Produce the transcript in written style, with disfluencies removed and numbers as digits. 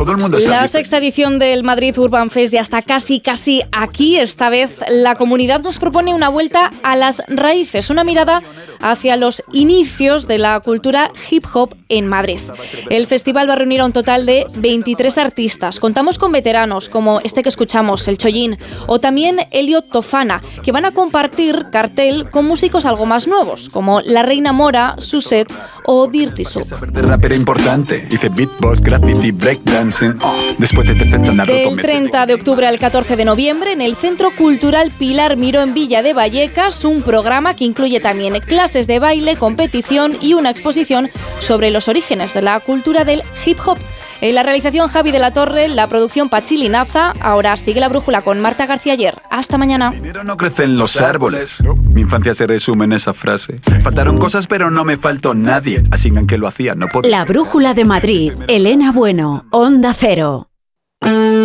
todo el mundo sabe. La sexta edición del Madrid Urban Fest ya está casi aquí. Esta vez la comunidad nos propone una vuelta a las raíces, una mirada hacia los inicios de la cultura hip hop en Madrid. El festival va a reunir a un total de 23 artistas. Contamos con veteranos como este que escuchamos, el Chollín, o también Elliot Tofana, que van a compartir cartel con músicos algo más nuevos, como La Reina Mora, Suset o Dirty Soup. Del 30 de octubre al 14 de noviembre, en el Centro Cultural Pilar Miró en Villa de Vallecas, un programa que incluye también clases de baile, competición y una exposición sobre los orígenes de la cultura del hip hop. En la realización Javi de la Torre, la producción Pachi Linaza. Ahora sigue La Brújula con Marta García Ayer. Hasta mañana. El dinero no crece en los árboles. Mi infancia se resume en esa frase. Faltaron cosas, pero no me faltó nadie. Así que aunque lo hacía, no podía. La Brújula de Madrid. Elena Bueno, Onda Cero.